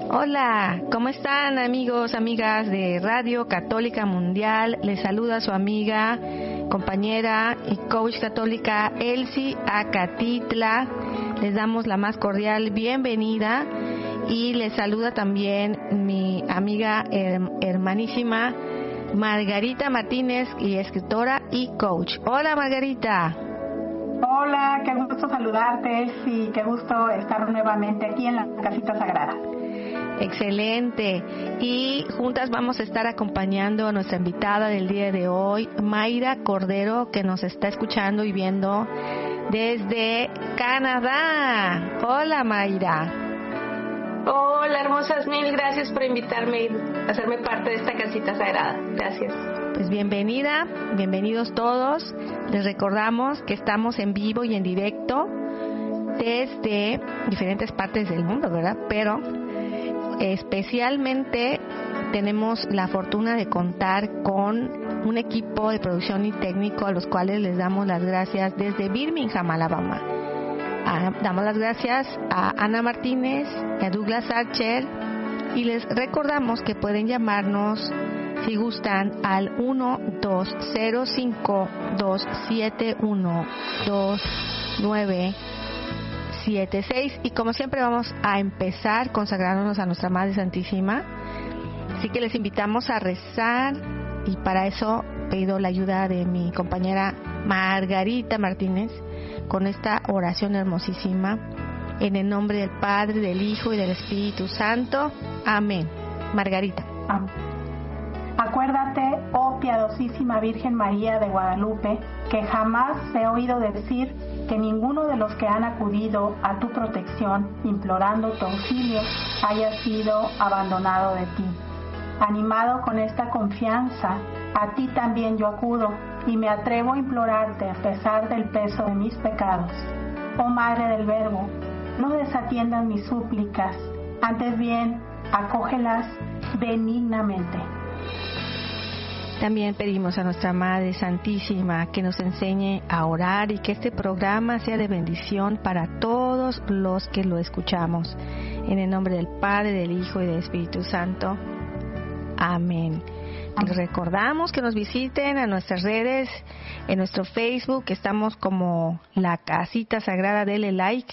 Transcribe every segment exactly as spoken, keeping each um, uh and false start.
Hola, ¿cómo están amigos, amigas de Radio Católica Mundial? Les saluda su amiga, compañera y coach católica Elsie Acatitla. Les damos la más cordial bienvenida y les saluda también mi amiga her- hermanísima Margarita Martínez, y escritora y coach. Hola Margarita. Hola, qué gusto saludarte, Elsie, qué gusto estar nuevamente aquí en la Casita Sagrada. Excelente. Y juntas vamos a estar acompañando a nuestra invitada del día de hoy, Mayra Cordero, que nos está escuchando y viendo desde Canadá. Hola Mayra. Hola hermosas, mil gracias por invitarme y hacerme parte de esta Casita Sagrada. Gracias. Pues bienvenida, bienvenidos todos. Les recordamos que estamos en vivo y en directo desde diferentes partes del mundo, ¿verdad? Pero especialmente tenemos la fortuna de contar con un equipo de producción y técnico a los cuales les damos las gracias desde Birmingham, Alabama. Ah, damos las gracias a Ana Martínez, a Douglas Archer, y les recordamos que pueden llamarnos si gustan al uno dos cero cinco dos siete uno dos nueve siete seis, y como siempre vamos a empezar consagrándonos a nuestra Madre Santísima, así que les invitamos a rezar, y para eso pido la ayuda de mi compañera Margarita Martínez con esta oración hermosísima. En el nombre del Padre, del Hijo y del Espíritu Santo. Amén. Margarita. Amén. Acuérdate, oh piadosísima Virgen María de Guadalupe, que jamás he oído decir que ninguno de los que han acudido a tu protección, implorando tu auxilio, haya sido abandonado de ti. Animado con esta confianza, a ti también yo acudo y me atrevo a implorarte a pesar del peso de mis pecados. Oh Madre del Verbo, no desatiendas mis súplicas, antes bien, acógelas benignamente. También pedimos a nuestra Madre Santísima que nos enseñe a orar y que este programa sea de bendición para todos los que lo escuchamos. En el nombre del Padre, del Hijo y del Espíritu Santo. Amén. Les recordamos que nos visiten a nuestras redes, en nuestro Facebook, estamos como La Casita Sagrada, denle like,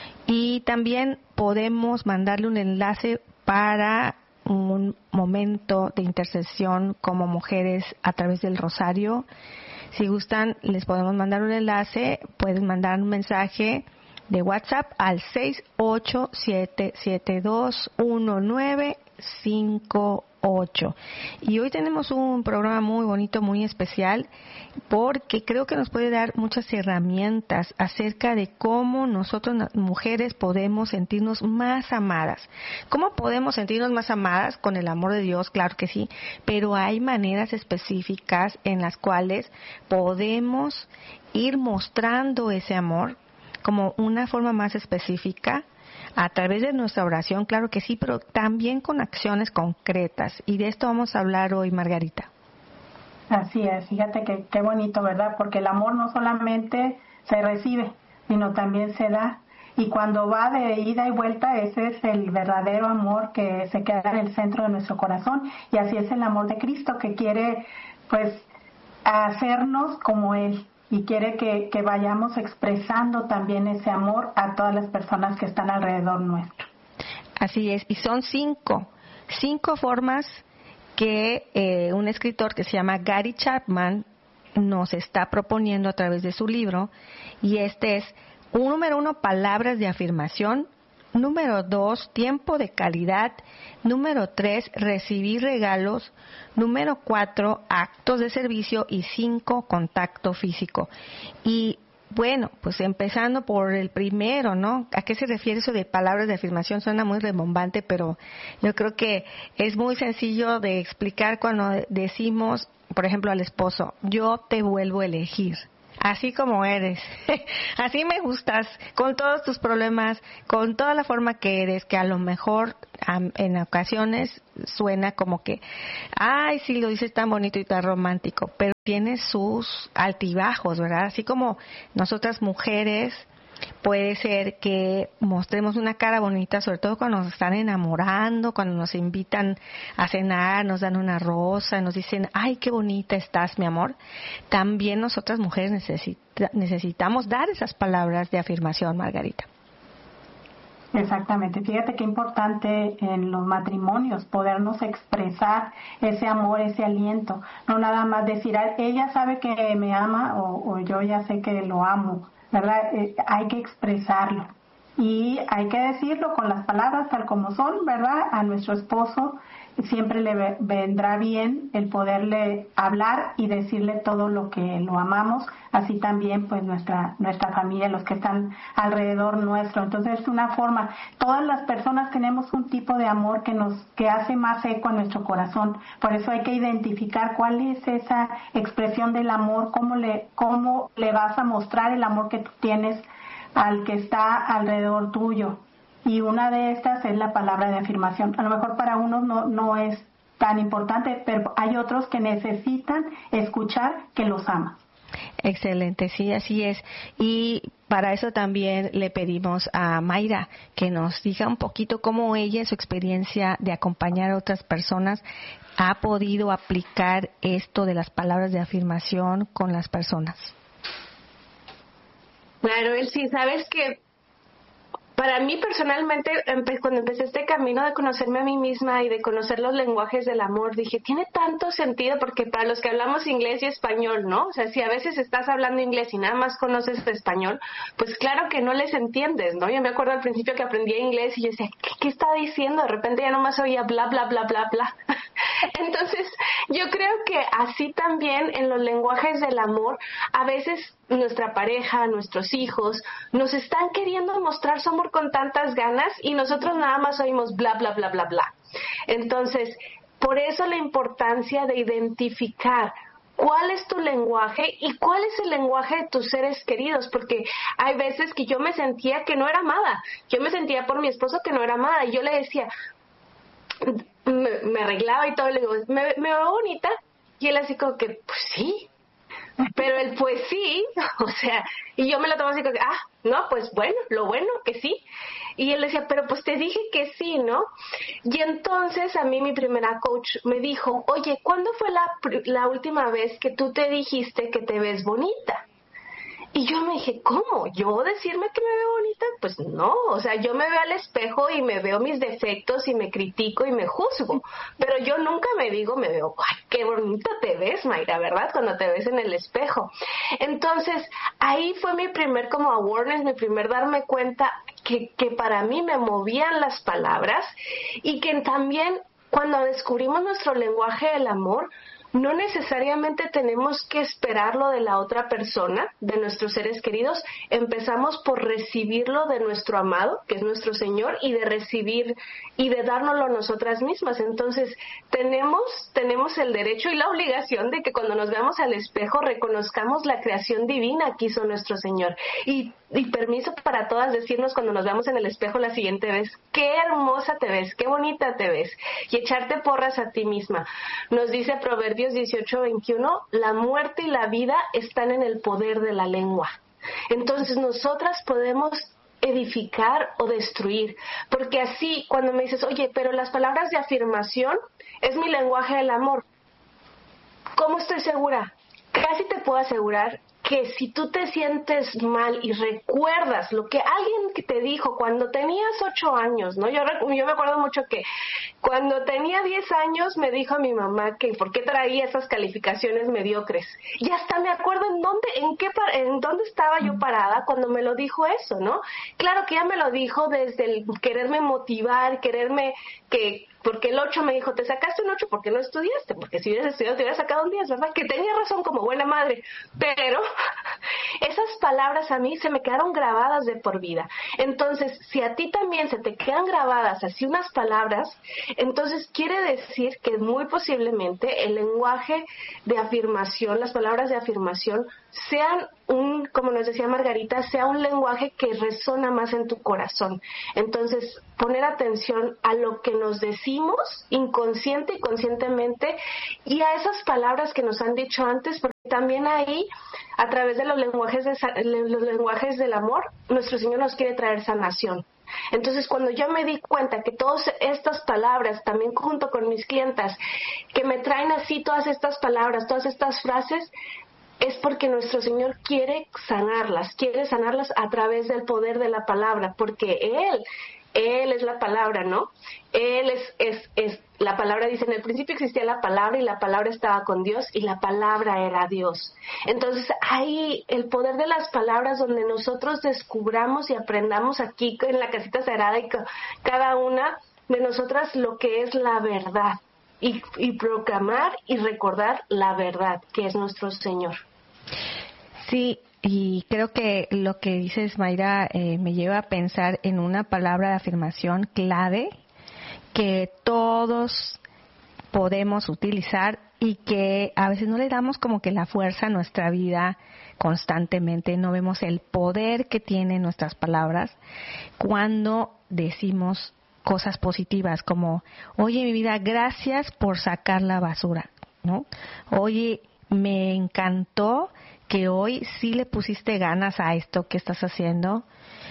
y también podemos mandarle un enlace para un momento de intercesión como mujeres a través del rosario. Si gustan, les podemos mandar un enlace, pueden mandar un mensaje de WhatsApp al seis ocho siete siete dos uno nueve cinco ocho. Y hoy tenemos un programa muy bonito, muy especial, porque creo que nos puede dar muchas herramientas acerca de cómo nosotros mujeres podemos sentirnos más amadas. ¿Cómo podemos sentirnos más amadas? Con el amor de Dios, claro que sí, pero hay maneras específicas en las cuales podemos ir mostrando ese amor como una forma más específica a través de nuestra oración, claro que sí, pero también con acciones concretas. Y de esto vamos a hablar hoy, Margarita. Así es, fíjate que qué bonito, ¿verdad? Porque el amor no solamente se recibe, sino también se da. Y cuando va de ida y vuelta, ese es el verdadero amor que se queda en el centro de nuestro corazón. Y así es el amor de Cristo, que quiere, pues, hacernos como Él. Y quiere que, que vayamos expresando también ese amor a todas las personas que están alrededor nuestro. Así es, y son cinco, cinco formas que eh, un escritor que se llama Gary Chapman nos está proponiendo a través de su libro, y este es, número uno, palabras de afirmación; número dos, tiempo de calidad; número tres, recibir regalos; número cuatro, actos de servicio; y cinco, contacto físico. Y bueno, pues empezando por el primero, ¿no? ¿A qué se refiere eso de palabras de afirmación? Suena muy rembombante, pero yo creo que es muy sencillo de explicar cuando decimos, por ejemplo, al esposo, yo te vuelvo a elegir. Así como eres, así me gustas, con todos tus problemas, con toda la forma que eres, que a lo mejor um, en ocasiones suena como que, ay, sí, lo dices tan bonito y tan romántico, pero tiene sus altibajos, ¿verdad? Así como nosotras mujeres Puede ser que mostremos una cara bonita, sobre todo cuando nos están enamorando, cuando nos invitan a cenar, nos dan una rosa, nos dicen, ay, qué bonita estás, mi amor. También nosotras mujeres necesita, necesitamos dar esas palabras de afirmación, Margarita. Exactamente. Fíjate qué importante en los matrimonios podernos expresar ese amor, ese aliento. No nada más decir, ella sabe que me ama o, o yo ya sé que lo amo, ¿verdad? Eh, hay que expresarlo y hay que decirlo con las palabras tal como son, ¿verdad? A nuestro esposo siempre le vendrá bien el poderle hablar y decirle todo lo que lo amamos, así también pues nuestra nuestra familia, los que están alrededor nuestro. Entonces es una forma, todas las personas tenemos un tipo de amor que nos que hace más eco a nuestro corazón, por eso hay que identificar cuál es esa expresión del amor, cómo le cómo le vas a mostrar el amor que tú tienes al que está alrededor tuyo. Y una de estas es la palabra de afirmación. A lo mejor para unos no, no es tan importante, pero hay otros que necesitan escuchar que los amas. Excelente, sí, así es. Y para eso también le pedimos a Mayra que nos diga un poquito cómo ella, su experiencia de acompañar a otras personas, ha podido aplicar esto de las palabras de afirmación con las personas. Claro, él sí, sabes que para mí personalmente, cuando empecé este camino de conocerme a mí misma y de conocer los lenguajes del amor, dije, tiene tanto sentido, porque para los que hablamos inglés y español, ¿no? O sea, si a veces estás hablando inglés y nada más conoces español, pues claro que no les entiendes, ¿no? Yo me acuerdo al principio que aprendí inglés y yo decía, ¿qué, qué está diciendo? De repente ya nomás oía bla, bla, bla, bla, bla. Entonces, yo creo que así también en los lenguajes del amor, a veces nuestra pareja, nuestros hijos, nos están queriendo mostrar su amor con tantas ganas y nosotros nada más oímos bla, bla, bla, bla, bla. Entonces, por eso la importancia de identificar cuál es tu lenguaje y cuál es el lenguaje de tus seres queridos, porque hay veces que yo me sentía que no era amada, yo me sentía por mi esposo que no era amada y yo le decía, me, me arreglaba y todo, le digo, ¿me, me veo bonita? Y él así como que, pues sí. Pero el pues sí, o sea, y yo me lo tomo así como que, ah, no, pues bueno, lo bueno que sí. Y él decía, pero pues te dije que sí, ¿no? Y entonces a mí mi primera coach me dijo, oye, ¿cuándo fue la, la última vez que tú te dijiste que te ves bonita? Y yo me dije, ¿cómo? ¿Yo decirme que me veo bonita? Pues no, o sea, yo me veo al espejo y me veo mis defectos y me critico y me juzgo, pero yo nunca me digo, me veo, ay, qué bonita te ves, Mayra, ¿verdad? Cuando te ves en el espejo. Entonces, ahí fue mi primer como awareness, mi primer darme cuenta que, que para mí me movían las palabras y que también cuando descubrimos nuestro lenguaje del amor, no necesariamente tenemos que esperarlo de la otra persona, de nuestros seres queridos. Empezamos por recibirlo de nuestro amado, que es nuestro Señor, y de recibir y de dárnoslo nosotras mismas. Entonces, tenemos, tenemos el derecho y la obligación de que cuando nos veamos al espejo reconozcamos la creación divina que hizo nuestro Señor. Y, y permiso para todas decirnos cuando nos veamos en el espejo la siguiente vez, qué hermosa te ves, qué bonita te ves. Y echarte porras a ti misma. Nos dice Proverbios dieciocho veintiuno, la muerte y la vida están en el poder de la lengua. Entonces nosotras podemos edificar o destruir, porque así cuando me dices, oye, pero las palabras de afirmación es mi lenguaje del amor, ¿cómo estoy segura? Casi te puedo asegurar que si tú te sientes mal y recuerdas lo que alguien te dijo cuando tenías ocho años, ¿no? Yo, yo me acuerdo mucho que cuando tenía diez años me dijo a mi mamá que por qué traía esas calificaciones mediocres. Y hasta me acuerdo en dónde, en qué, en dónde estaba yo parada cuando me lo dijo eso, ¿no? Claro que ella me lo dijo desde el quererme motivar, quererme que... Porque el ocho me dijo, te sacaste un ocho porque no estudiaste, porque si hubieras estudiado te hubieras sacado un diez, ¿verdad? Que tenía razón como buena madre, pero esas palabras a mí se me quedaron grabadas de por vida. Entonces, si a ti también se te quedan grabadas así unas palabras, entonces quiere decir que muy posiblemente el lenguaje de afirmación, las palabras de afirmación, sean un, como nos decía Margarita, sea un lenguaje que resona más en tu corazón. Entonces, poner atención a lo que nos decimos inconsciente y conscientemente y a esas palabras que nos han dicho antes, porque también ahí, a través de los lenguajes, de, los lenguajes del amor, nuestro Señor nos quiere traer sanación. Entonces, cuando yo me di cuenta que todas estas palabras, también junto con mis clientas, que me traen así todas estas palabras, todas estas frases, es porque nuestro Señor quiere sanarlas, quiere sanarlas a través del poder de la palabra, porque Él, Él es la palabra, ¿no? Él es, es, es, la palabra dice, en el principio existía la palabra y la palabra estaba con Dios y la palabra era Dios. Entonces, ahí el poder de las palabras donde nosotros descubramos y aprendamos aquí en la casita sagrada y cada una de nosotras lo que es la verdad y, y proclamar y recordar la verdad, que es nuestro Señor. Sí, y creo que lo que dices, Mayra, eh, me lleva a pensar en una palabra de afirmación clave que todos podemos utilizar y que a veces no le damos como que la fuerza a nuestra vida constantemente, no vemos el poder que tienen nuestras palabras cuando decimos cosas positivas como, oye, mi vida, gracias por sacar la basura, ¿no? Oye, me encantó que hoy sí le pusiste ganas a esto que estás haciendo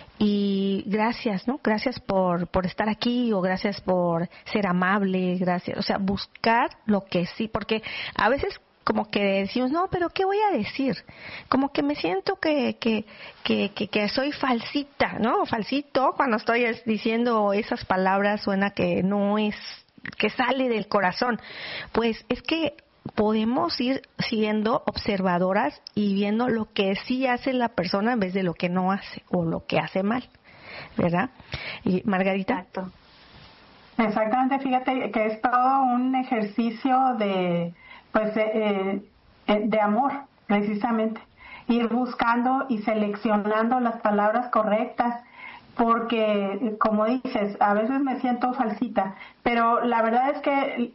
y gracias, ¿no? Gracias por, por estar aquí o gracias por ser amable, gracias. O sea, buscar lo que sí, porque a veces como que decimos, no, pero ¿qué voy a decir? Como que me siento que, que, que, que, que soy falsita, ¿no? Falsito, cuando estoy diciendo esas palabras suena que no es, que sale del corazón. Pues es que podemos ir siendo observadoras y viendo lo que sí hace la persona en vez de lo que no hace o lo que hace mal, ¿verdad? Y Margarita. Exacto. Exactamente, fíjate que es todo un ejercicio de, pues, de, eh, de amor, precisamente. Ir buscando y seleccionando las palabras correctas, porque, como dices, a veces me siento falsita, pero la verdad es que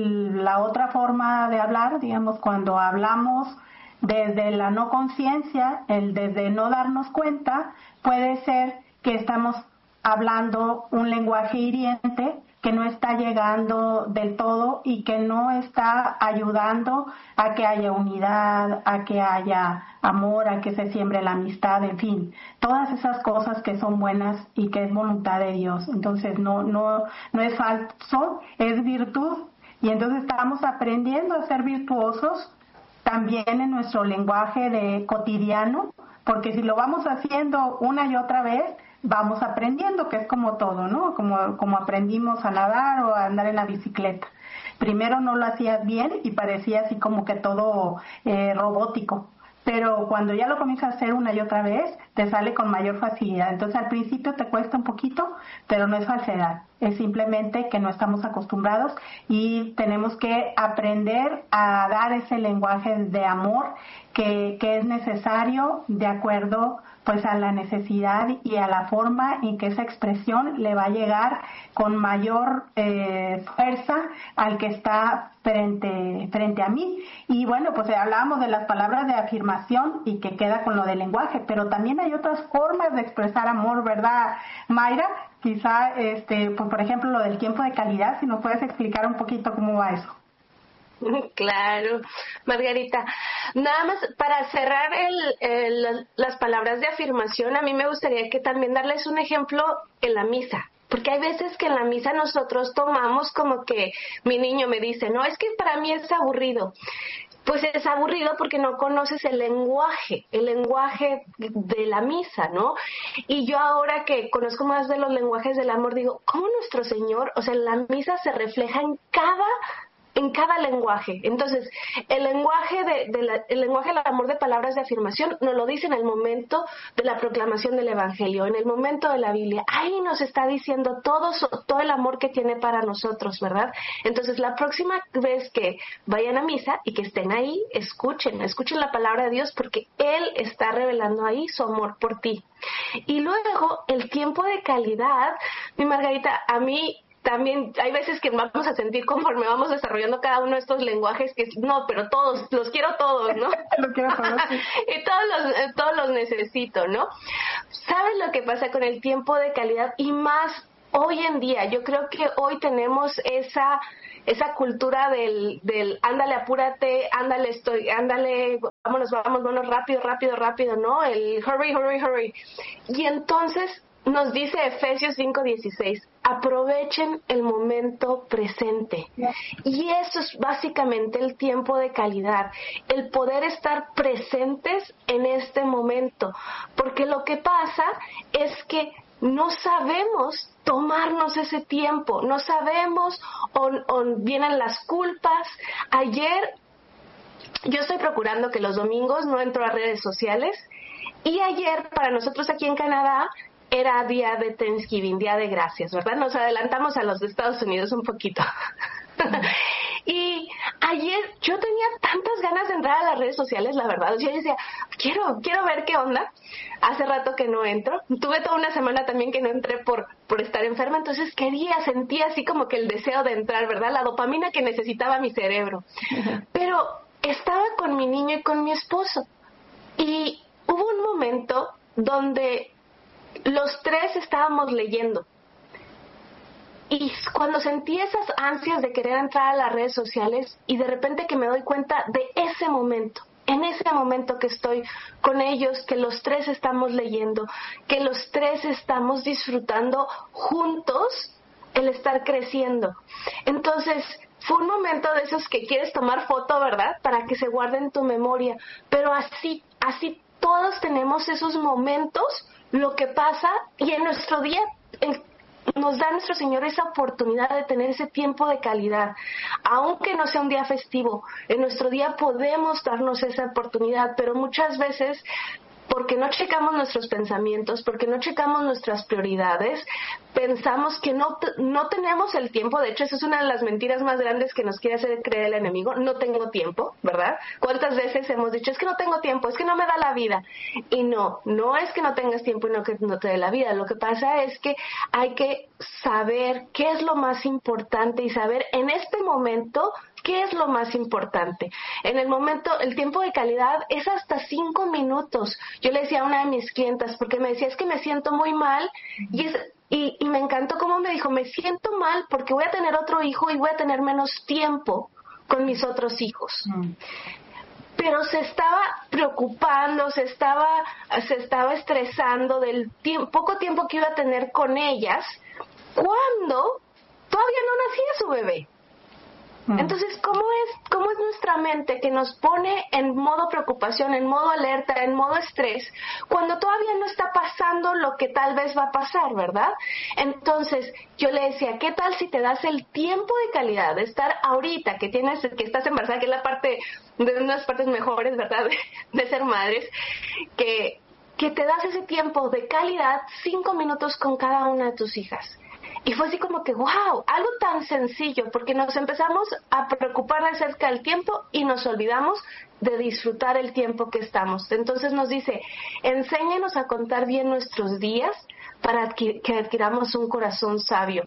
la otra forma de hablar, digamos, cuando hablamos desde la no conciencia, el desde no darnos cuenta, puede ser que estamos hablando un lenguaje hiriente que no está llegando del todo y que no está ayudando a que haya unidad, a que haya amor, a que se siembre la amistad, en fin, todas esas cosas que son buenas y que es voluntad de Dios. Entonces no no no es falso, es virtud. Y entonces estamos aprendiendo a ser virtuosos también en nuestro lenguaje de cotidiano, porque si lo vamos haciendo una y otra vez, vamos aprendiendo, que es como todo, ¿no? Como, como aprendimos a nadar o a andar en la bicicleta. Primero no lo hacías bien y parecía así como que todo eh, robótico. Pero cuando ya lo comienzas a hacer una y otra vez, te sale con mayor facilidad. Entonces al principio te cuesta un poquito, pero no es falsedad. Es simplemente que no estamos acostumbrados y tenemos que aprender a dar ese lenguaje de amor que, que es necesario de acuerdo pues a la necesidad y a la forma en que esa expresión le va a llegar con mayor eh, fuerza al que está frente frente a mí. Y bueno, pues hablábamos de las palabras de afirmación y que queda con lo del lenguaje, pero también hay otras formas de expresar amor, ¿verdad, Mayra? Quizá, este, pues, por ejemplo, lo del tiempo de calidad, si nos puedes explicar un poquito cómo va eso. Claro, Margarita. Nada más para cerrar el, el, las palabras de afirmación, a mí me gustaría que también darles un ejemplo en la misa. Porque hay veces que en la misa nosotros tomamos como que mi niño me dice, no, es que para mí es aburrido. Pues es aburrido porque no conoces el lenguaje, el lenguaje de la misa, ¿no? Y yo ahora que conozco más de los lenguajes del amor, digo, ¿cómo nuestro Señor, o sea, la misa se refleja en cada en cada lenguaje? Entonces, el lenguaje de, de la, el lenguaje del amor de palabras de afirmación nos lo dice en el momento de la proclamación del Evangelio, en el momento de la Biblia. Ahí nos está diciendo todo, todo el amor que tiene para nosotros, ¿verdad? Entonces, la próxima vez que vayan a misa y que estén ahí, escuchen, escuchen la palabra de Dios porque Él está revelando ahí su amor por ti. Y luego, el tiempo de calidad, mi Margarita, a mí también hay veces que vamos a sentir conforme vamos desarrollando cada uno de estos lenguajes que no, pero todos, los quiero todos, ¿no? Los quiero todos. Sí. Y todos los, todos los necesito, ¿no? ¿Sabes lo que pasa con el tiempo de calidad? Y más hoy en día, yo creo que hoy tenemos esa esa cultura del, del ándale, apúrate, ándale, estoy, ándale, vámonos, vámonos, vámonos, rápido, rápido, rápido, ¿no? El hurry, hurry, hurry. Y entonces nos dice Efesios cinco dieciséis, aprovechen el momento presente. Y eso es básicamente el tiempo de calidad, el poder estar presentes en este momento. Porque lo que pasa es que no sabemos tomarnos ese tiempo, no sabemos, o, o vienen las culpas. Ayer, yo estoy procurando que los domingos no entro a redes sociales, y ayer para nosotros aquí en Canadá era día de Thanksgiving, día de gracias, ¿verdad? Nos adelantamos a los de Estados Unidos un poquito. Y ayer yo tenía tantas ganas de entrar a las redes sociales, la verdad. Yo decía, quiero quiero ver qué onda. Hace rato que no entro. Tuve toda una semana también que no entré por, por estar enferma, entonces quería, sentía así como que el deseo de entrar, ¿verdad? La dopamina que necesitaba mi cerebro. Pero estaba con mi niño y con mi esposo. Y hubo un momento donde los tres estábamos leyendo. Y cuando sentí esas ansias de querer entrar a las redes sociales y de repente que me doy cuenta de ese momento, en ese momento que estoy con ellos, que los tres estamos leyendo, que los tres estamos disfrutando juntos el estar creciendo. Entonces, fue un momento de esos que quieres tomar foto, ¿verdad? Para que se guarde en tu memoria. Pero así, así todos tenemos esos momentos, lo que pasa, y en nuestro día el nos da nuestro Señor esa oportunidad de tener ese tiempo de calidad. Aunque no sea un día festivo, en nuestro día podemos darnos esa oportunidad, pero muchas veces, porque no checamos nuestros pensamientos, porque no checamos nuestras prioridades, pensamos que no, no tenemos el tiempo. De hecho, esa es una de las mentiras más grandes que nos quiere hacer creer el enemigo. No tengo tiempo, ¿verdad? ¿Cuántas veces hemos dicho, es que no tengo tiempo, es que no me da la vida? Y no, no es que no tengas tiempo y no que no te dé la vida. Lo que pasa es que hay que saber qué es lo más importante y saber en este momento qué es lo más importante. En el momento, el tiempo de calidad es hasta cinco minutos. Yo le decía a una de mis clientas, porque me decía, es que me siento muy mal, y es Y, y me encantó cómo me dijo, me siento mal porque voy a tener otro hijo y voy a tener menos tiempo con mis otros hijos. Mm. Pero se estaba preocupando, se estaba, se estaba estresando del tiempo, poco tiempo que iba a tener con ellas, cuando todavía no nacía su bebé. Entonces, ¿cómo es, cómo es nuestra mente que nos pone en modo preocupación, en modo alerta, en modo estrés, cuando todavía no está pasando lo que tal vez va a pasar, ¿verdad? Entonces, yo le decía, ¿qué tal si te das el tiempo de calidad de estar ahorita, que tienes, que estás embarazada, que es la parte, de una de las partes mejores, ¿verdad?, de, de ser madres, que, que te das ese tiempo de calidad, cinco minutos con cada una de tus hijas. Y fue así como que, wow, algo tan sencillo, porque nos empezamos a preocupar acerca del tiempo y nos olvidamos de disfrutar el tiempo que estamos. Entonces nos dice, enséñanos a contar bien nuestros días para que adquiramos un corazón sabio.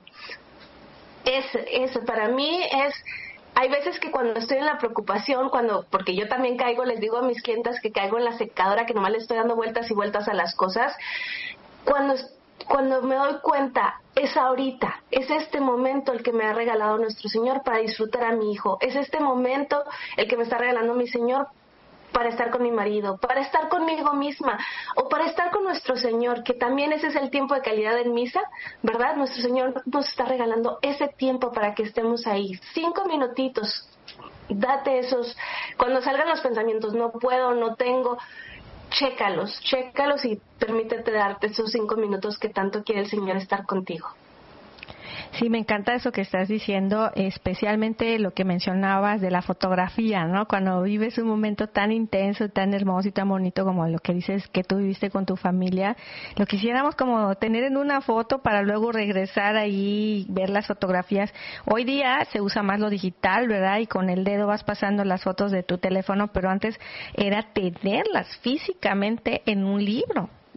Eso, eso para mí es... Hay veces que cuando estoy en la preocupación, cuando porque yo también caigo, les digo a mis clientas que caigo en la secadora, que nomás le estoy dando vueltas y vueltas a las cosas, cuando Cuando me doy cuenta, es ahorita, es este momento el que me ha regalado nuestro Señor para disfrutar a mi hijo, es este momento el que me está regalando mi Señor para estar con mi marido, para estar conmigo misma o para estar con nuestro Señor, que también ese es el tiempo de calidad en misa, ¿verdad? Nuestro Señor nos está regalando ese tiempo para que estemos ahí, cinco minutitos, date esos, cuando salgan los pensamientos, no puedo, no tengo... Chécalos, chécalos y permítete darte esos cinco minutos que tanto quiere el Señor estar contigo. Sí, me encanta eso que estás diciendo, especialmente lo que mencionabas de la fotografía, ¿no? Cuando vives un momento tan intenso, tan hermoso y tan bonito como lo que dices que tú viviste con tu familia, lo quisiéramos como tener en una foto para luego regresar ahí y ver las fotografías. Hoy día se usa más lo digital, ¿verdad? Y con el dedo vas pasando las fotos de tu teléfono, pero antes era tenerlas físicamente en un libro.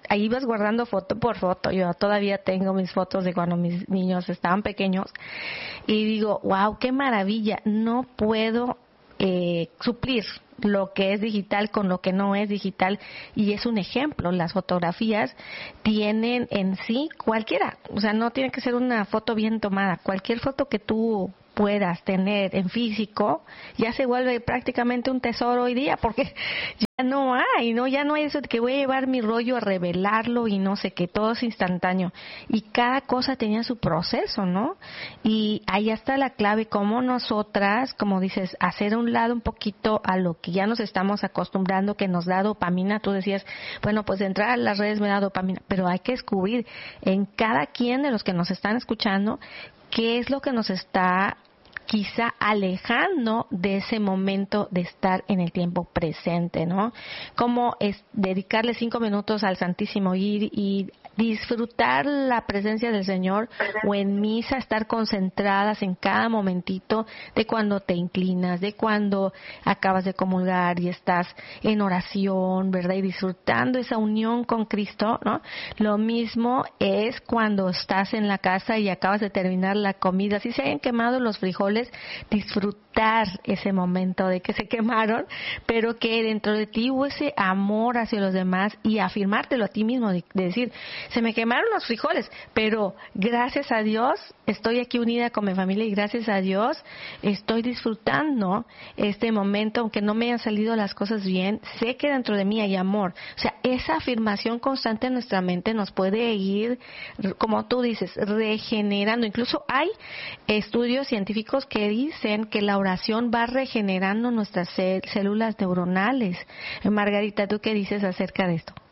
ahí ibas guardando foto por foto. Yo todavía tengo mis fotos de cuando mis niños estaban pequeños y digo, wow, qué maravilla, no puedo eh, suplir lo que es digital con lo que no es digital, y es un ejemplo. Las fotografías tienen en sí cualquiera, o sea, no tiene que ser una foto bien tomada, cualquier foto que tú puedas tener en físico ya se vuelve prácticamente un tesoro hoy día, porque ya no hay, no ya no hay eso de que voy a llevar mi rollo a revelarlo y no sé qué, todo es instantáneo, y cada cosa tenía su proceso, ¿no? Y ahí está la clave, como nosotras, como dices, hacer a un lado un poquito a lo que ya nos estamos acostumbrando, que nos da dopamina. Tú decías, bueno, pues entrar a las redes me da dopamina, pero hay que descubrir en cada quien de los que nos están escuchando qué es lo que nos está quizá alejando de ese momento de estar en el tiempo presente, ¿no? Como es dedicarle cinco minutos al Santísimo, ir y disfrutar la presencia del Señor, o en misa estar concentradas en cada momentito de cuando te inclinas, de cuando acabas de comulgar y estás en oración, ¿verdad? Y disfrutando esa unión con Cristo, ¿no? Lo mismo es cuando estás en la casa y acabas de terminar la comida, si se hayan quemado los frijoles, disfrutar ese momento de que se quemaron, pero que dentro de ti hubo ese amor hacia los demás, y afirmártelo a ti mismo, de, de decir, se me quemaron los frijoles, pero gracias a Dios estoy aquí unida con mi familia, y gracias a Dios estoy disfrutando este momento, aunque no me hayan salido las cosas bien, sé que dentro de mí hay amor. O sea, esa afirmación constante en nuestra mente nos puede ir, como tú dices, regenerando. Incluso hay estudios científicos que dicen que la oración va regenerando nuestras células neuronales. Margarita, ¿tú qué dices acerca de esto?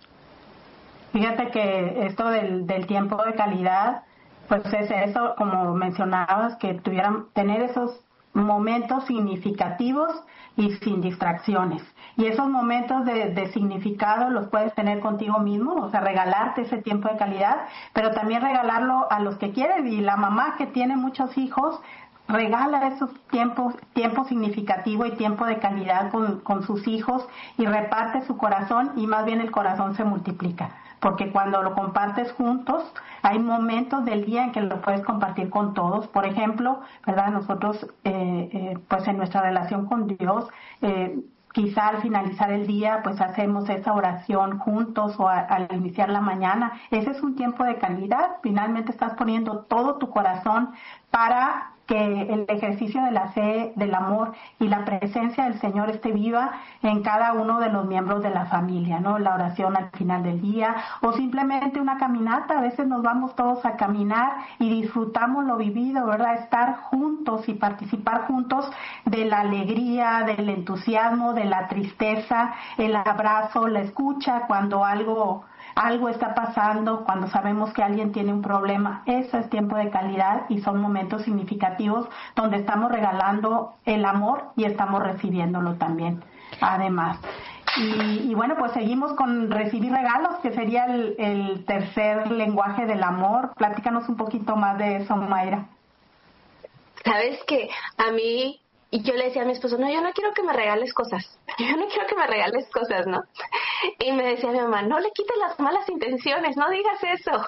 Fíjate que esto del, del tiempo de calidad, pues es eso, como mencionabas, que tuvieran, tener esos momentos significativos y sin distracciones. Y esos momentos de, de significado los puedes tener contigo mismo, o sea, regalarte ese tiempo de calidad, pero también regalarlo a los que quieres. Y la mamá que tiene muchos hijos, regala esos tiempos, tiempo significativo y tiempo de calidad con, con sus hijos, y reparte su corazón, y más bien el corazón se multiplica, porque cuando lo compartes juntos, hay momentos del día en que lo puedes compartir con todos. Por ejemplo, ¿verdad? Nosotros, eh, eh, pues en nuestra relación con Dios, eh, quizá al finalizar el día, pues hacemos esa oración juntos, o a, al iniciar la mañana. Ese es un tiempo de calidad. Finalmente estás poniendo todo tu corazón para que el ejercicio de la fe, del amor y la presencia del Señor esté viva en cada uno de los miembros de la familia, ¿no? La oración al final del día, o simplemente una caminata. A veces nos vamos todos a caminar y disfrutamos lo vivido, ¿verdad? Estar juntos y participar juntos de la alegría, del entusiasmo, de la tristeza, el abrazo, la escucha cuando algo algo está pasando, cuando sabemos que alguien tiene un problema. Eso es tiempo de calidad, y son momentos significativos donde estamos regalando el amor y estamos recibiéndolo también, además. Y, y bueno, pues seguimos con recibir regalos, que sería el, el tercer lenguaje del amor. Platícanos un poquito más de eso, Mayra. Sabes que a mí, y yo le decía a mi esposo, no, yo no quiero que me regales cosas, yo no quiero que me regales cosas, ¿no? Y me decía mi mamá, no le quites las malas intenciones, no digas eso.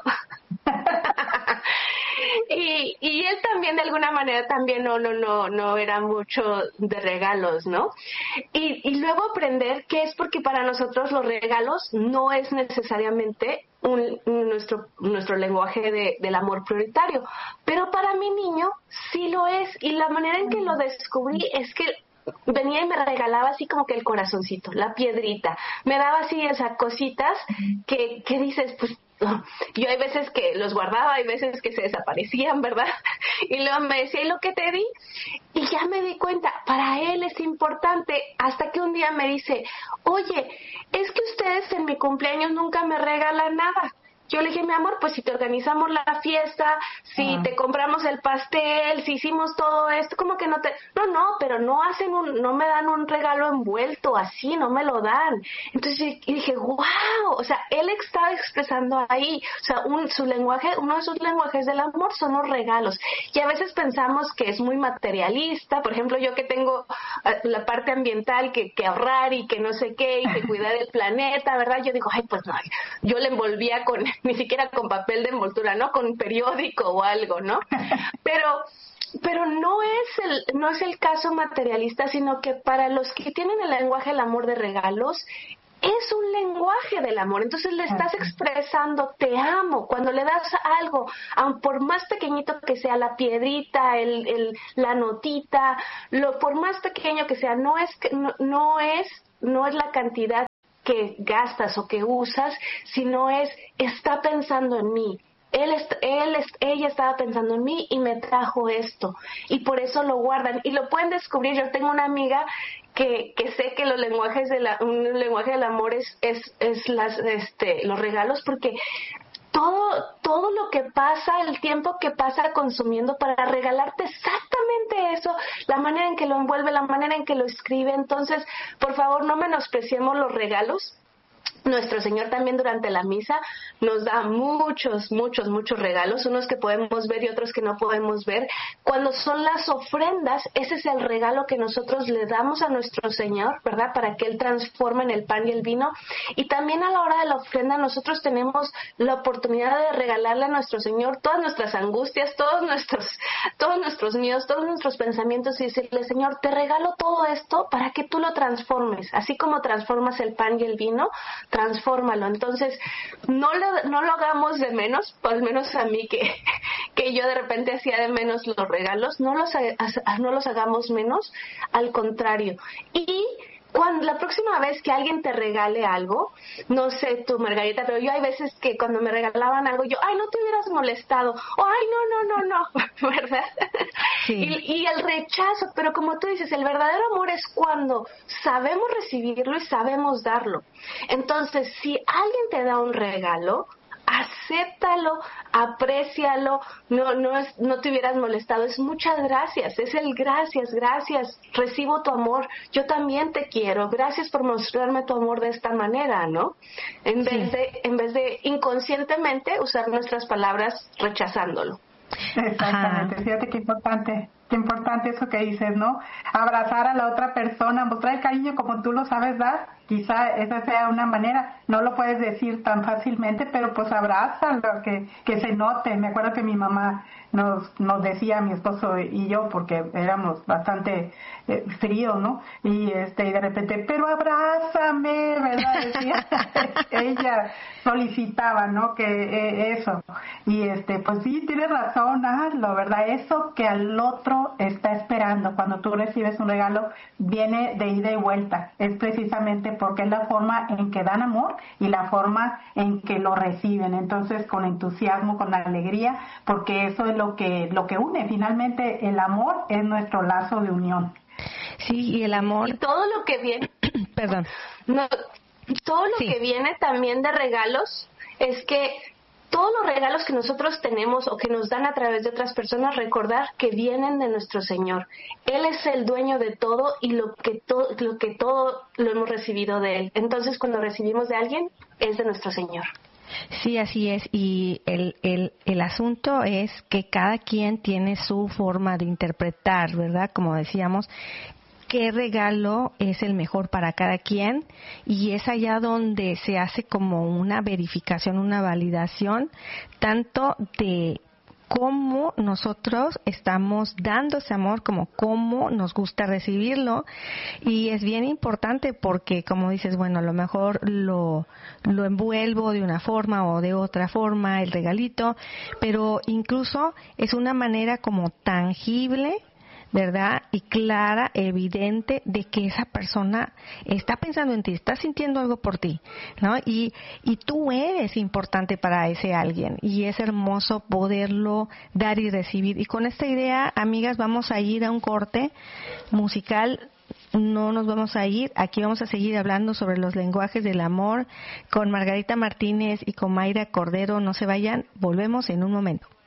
y, y él también, de alguna manera, también no, no, no, no era mucho de regalos, ¿no? Y, y luego aprender que es porque para nosotros los regalos no es necesariamente un, nuestro, nuestro lenguaje de, del amor prioritario, pero para mi niño sí lo es, y la manera en que lo descubrí es que venía y me regalaba así como que el corazoncito, la piedrita, me daba así esas cositas que, que dices, pues yo hay veces que los guardaba, hay veces que se desaparecían, ¿verdad? Y luego me decía, ¿y lo que te di? Y ya me di cuenta, para él es importante, hasta que un día me dice, oye, es que ustedes en mi cumpleaños nunca me regalan nada. Yo le dije, mi amor, pues si te organizamos la fiesta, si uh-huh. te compramos el pastel, si hicimos todo esto, como que no te... No, no, pero no hacen un, no me dan un regalo envuelto así, no me lo dan. Entonces y dije, wow, o sea, él estaba expresando ahí, o sea, un, su lenguaje, uno de sus lenguajes del amor son los regalos. Y a veces pensamos que es muy materialista, por ejemplo, yo que tengo la parte ambiental, que, que ahorrar y que no sé qué, y que cuidar el planeta, ¿verdad? Yo digo, ay, pues no, yo le envolvía con, ni siquiera con papel de envoltura, ¿no? Con periódico o algo, ¿no? Pero... Pero no es el no es el caso materialista, sino que para los que tienen el lenguaje del amor de regalos, es un lenguaje del amor. Entonces le estás expresando te amo. Cuando le das algo, aun por más pequeñito que sea, la piedrita, el, el la notita, lo por más pequeño que sea, no es no, no es no es la cantidad que gastas o que usas, sino es está pensando en mí. Él, él, ella estaba pensando en mí y me trajo esto, y por eso lo guardan y lo pueden descubrir. Yo tengo una amiga que, que sé que los lenguajes de la, un lenguaje del amor es, es, es las, este, los regalos, porque todo, todo lo que pasa, el tiempo que pasa consumiendo para regalarte exactamente eso, la manera en que lo envuelve, la manera en que lo escribe. Entonces, por favor, no menospreciemos los regalos. Nuestro Señor también durante la misa nos da muchos, muchos, muchos regalos, unos que podemos ver y otros que no podemos ver. Cuando son las ofrendas, ese es el regalo que nosotros le damos a nuestro Señor, ¿verdad? Para que Él transforme en el pan y el vino. Y también a la hora de la ofrenda nosotros tenemos la oportunidad de regalarle a nuestro Señor todas nuestras angustias, todos nuestros, todos nuestros miedos, todos nuestros pensamientos, y decirle, Señor, te regalo todo esto para que tú lo transformes, así como transformas el pan y el vino, transfórmalo. Entonces, no lo, no lo hagamos de menos, por lo menos a mí que, que yo de repente hacía de menos los regalos, no los, no los hagamos menos, al contrario. Y cuando la próxima vez que alguien te regale algo, no sé tú, Margarita, pero yo hay veces que cuando me regalaban algo, yo, ay, no te hubieras molestado, o ay, no, no, no, no, ¿verdad? Sí. Y, y el rechazo, pero como tú dices, el verdadero amor es cuando sabemos recibirlo y sabemos darlo. Entonces, si alguien te da un regalo, acéptalo, aprécialo, no, no es, no te hubieras molestado, es muchas gracias, es el gracias, gracias, recibo tu amor, yo también te quiero, gracias por mostrarme tu amor de esta manera, ¿no? En vez sí. de, en vez de inconscientemente usar nuestras palabras rechazándolo. Exactamente, Ajá. Fíjate qué importante, qué importante eso que dices, ¿no? Abrazar a la otra persona, mostrar el cariño como tú lo sabes dar, quizá esa sea una manera, no lo puedes decir tan fácilmente, pero pues abrázalo, que, que se note. Me acuerdo que mi mamá nos, nos decía, mi esposo y yo, porque éramos bastante eh, fríos, ¿no? Y este, y de repente, pero abrázame, ¿verdad? Decía, ella solicitaba, ¿no? Que eh, eso, y este, pues sí, tienes razón, hazlo, ¿verdad? Eso que al otro está esperando cuando tú recibes un regalo viene de ida y vuelta, es precisamente porque es la forma en que dan amor y la forma en que lo reciben, entonces con entusiasmo, con alegría, porque eso es lo que lo que une. Finalmente el amor es nuestro lazo de unión. Sí, y el amor... Y todo lo que viene... Perdón. No, todo lo sí. que viene también de regalos es que todos los regalos que nosotros tenemos o que nos dan a través de otras personas, recordar que vienen de nuestro Señor. Él es el dueño de todo y lo que, to- lo que todo lo hemos recibido de Él. Entonces, cuando recibimos de alguien, es de nuestro Señor. Sí, así es. Y el, el, el asunto es que cada quien tiene su forma de interpretar, ¿verdad? Como decíamos, qué regalo es el mejor para cada quien, y es allá donde se hace como una verificación, una validación, tanto de cómo nosotros estamos dando ese amor, como cómo nos gusta recibirlo. Y es bien importante porque, como dices, bueno, a lo mejor lo, lo envuelvo de una forma o de otra forma, el regalito, pero incluso es una manera como tangible, ¿verdad? Y clara, evidente, de que esa persona está pensando en ti, está sintiendo algo por ti, ¿no? Y, y tú eres importante para ese alguien, y es hermoso poderlo dar y recibir. Y con esta idea, amigas, vamos a ir a un corte musical no nos vamos a ir. Aquí vamos a seguir hablando sobre los lenguajes del amor con Margarita Martínez y con Mayra Cordero. No se vayan, volvemos en un momento.